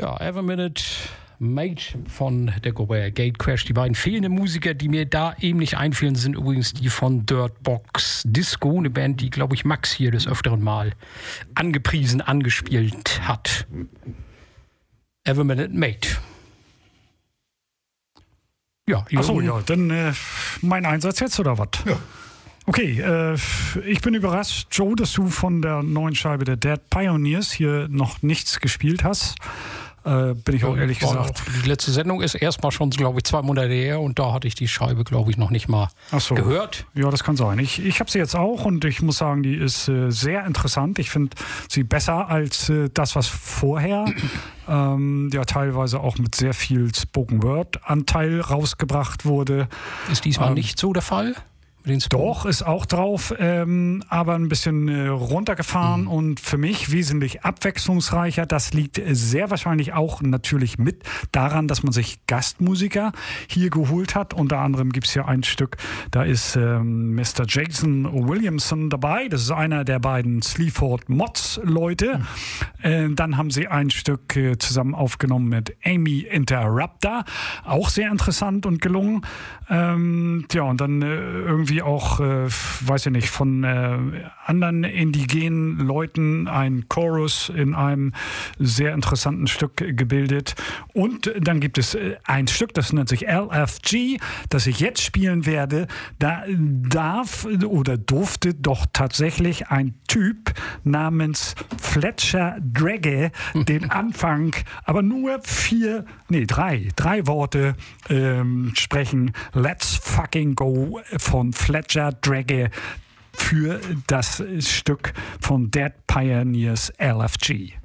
Ja, Every Minute Made von der Gruppe Gatecrash. Die beiden fehlenden Musiker, die mir da eben nicht einfielen, sind übrigens die von Dirtbox Disco, eine Band, die, glaube ich, Max hier des Öfteren mal angepriesen, angespielt hat. Every Minute Made. Ja, achso, ja, dann mein Einsatz jetzt oder was? Ja. Okay, ich bin überrascht, Joe, dass du von der neuen Scheibe der Dead Pioneers hier noch nichts gespielt hast. Bin ich auch ehrlich gesagt. Die letzte Sendung ist erstmal schon, glaube ich, 2 Monate her und da hatte ich die Scheibe, glaube ich, noch nicht mal gehört. Ja, das kann sein. Ich habe sie jetzt auch und ich muss sagen, die ist sehr interessant. Ich finde sie besser als das, was vorher, ja teilweise auch mit sehr viel Spoken-Word-Anteil rausgebracht wurde. Ist diesmal nicht so der Fall? Doch, ist auch drauf, aber ein bisschen runtergefahren und für mich wesentlich abwechslungsreicher. Das liegt sehr wahrscheinlich auch natürlich mit daran, dass man sich Gastmusiker hier geholt hat. Unter anderem gibt es hier ein Stück, da ist Mr. Jason Williamson dabei. Das ist einer der beiden Sleaford Mods Leute. Dann haben sie ein Stück zusammen aufgenommen mit Amy Interrupter. Auch sehr interessant und gelungen. Ja, und dann irgendwie auch, weiß ich nicht, von anderen indigenen Leuten ein Chorus in einem sehr interessanten Stück gebildet. Und dann gibt es ein Stück, das nennt sich LFG, das ich jetzt spielen werde. Da darf oder durfte doch tatsächlich ein Typ namens Fletcher Dragge den Anfang, aber nur 3 Worte sprechen. Let's fucking go von Fletcher Dragge für das Stück von Dead Pioneers LFG.